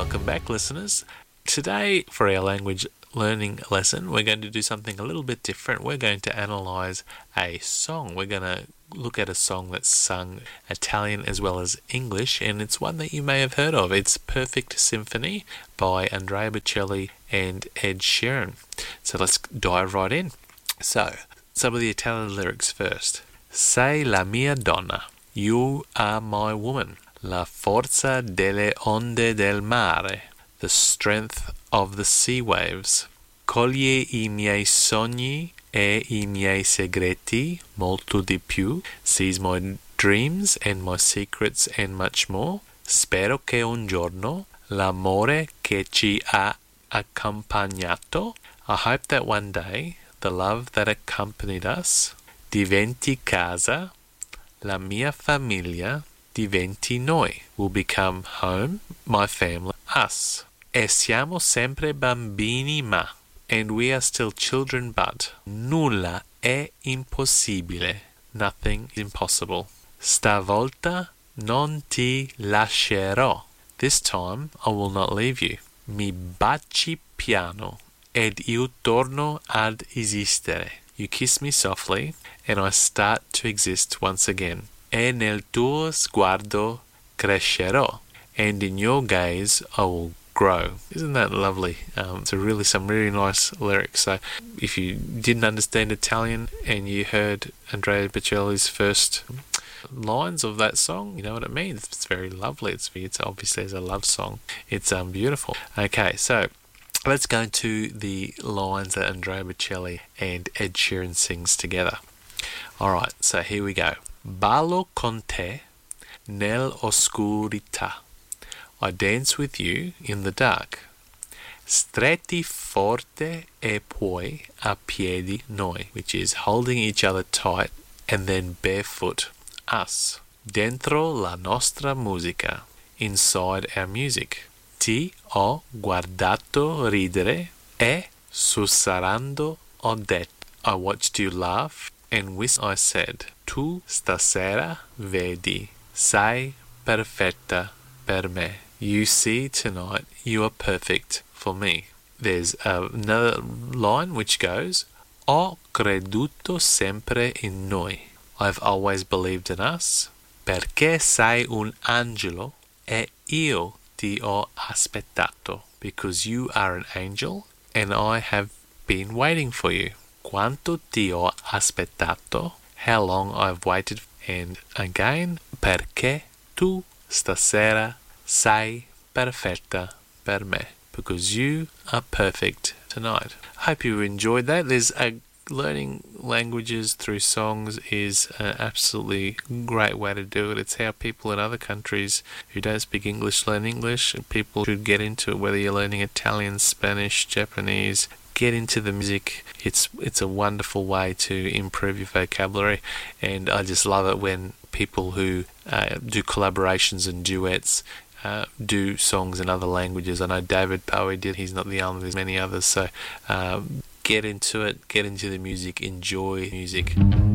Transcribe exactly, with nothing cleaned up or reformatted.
Welcome back, listeners. Today, for our language learning lesson, we're going to do something a little bit different. We're going to analyze a song. We're going to look at a song that's sung Italian as well as English, and it's one that you may have heard of. It's Perfect Symphony by Andrea Bocelli and Ed Sheeran. So let's dive right in. So, some of the Italian lyrics first. Sei la mia donna. You are my woman. La forza delle onde del mare. The strength of the sea waves. Coglie I miei sogni e I miei segreti molto di più. Seize my dreams and my secrets and much more. Spero che un giorno l'amore che ci ha accompagnato. I hope that one day the love that accompanied us diventi casa. La mia famiglia diventi noi. Will become home, my family, us. E siamo sempre bambini ma. And we are still children but. Nulla è impossibile. Nothing is impossible. Stavolta non ti lascerò. This time I will not leave you. Mi baci piano ed io torno ad esistere. You kiss me softly and I start to exist once again. E nel tuo sguardo crescerò, and in your gaze I will grow. Isn't that lovely? Um, it's a really some really nice lyrics. So if you didn't understand Italian and you heard Andrea Bocelli's first lines of that song, you know what it means. It's very lovely. It's, it's obviously as a love song. It's um beautiful. Okay, so let's go into the lines that Andrea Bocelli and Ed Sheeran sings together. All right, so here we go. Ballo con te nell'oscurità. I dance with you in the dark. Stretti forte e poi a piedi noi, which is holding each other tight and then barefoot, us. Dentro la nostra musica, inside our music. Ti ho guardato ridere e sussurrando ho detto. I watched you laugh and whisper I said. Tu stasera vedi, sei perfetta per me. You see tonight you are perfect for me. There's another line which goes, Ho creduto sempre in noi. I've always believed in us. Perché sei un angelo e io ti ho aspettato. Because you are an angel and I have been waiting for you. Quanto ti ho aspettato? How long I've waited. And again, perché tu stasera sei perfetta per me. Because you are perfect tonight. I hope you enjoyed that. There's a learning languages through songs is an absolutely great way to do it. It's how people in other countries who don't speak English learn English. People should get into it, whether you're learning Italian, Spanish, Japanese. Get into the music. It's it's a wonderful way to improve your vocabulary, and I just love it when people who uh, do collaborations and duets uh, do songs in other languages. I know David Bowie did. He's not the only. There's many others. So um, get into it. Get into the music. Enjoy music.